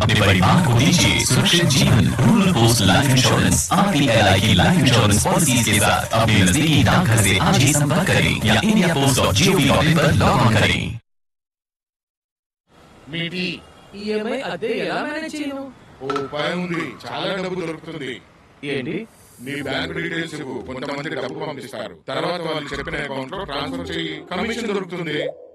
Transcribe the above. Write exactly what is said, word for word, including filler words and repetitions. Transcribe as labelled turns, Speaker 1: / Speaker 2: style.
Speaker 1: अपने परिवार को दीजिए सुरक्षित जीवन। Rural post life insurance RPLI की लाइफ इंश्योरेंस पॉलिसी के साथ अपने नजदीकी डाकघर से आज ही संपर्क करें या India post dot G O V dot in पर लॉग ऑन करें।
Speaker 2: మీటి
Speaker 3: ఈఎంఐ అదే ఎలా మేనేజ్ చేయను?
Speaker 2: ఓ ఉపాయం ఉంది, చాలా డబ్బు దొరుకుతుంది.
Speaker 3: ఏంటి?
Speaker 2: నీ బ్యాంక్ డీటెయిల్స్ ఇవ్వు, కొంతమంది డబ్బు పంపిస్తారు. తర్వాత వాళ్ళు చెప్పిన అకౌంట్ లో ట్రాన్స్ఫర్ చేయి, కమిషన్ దొరుకుతుంది.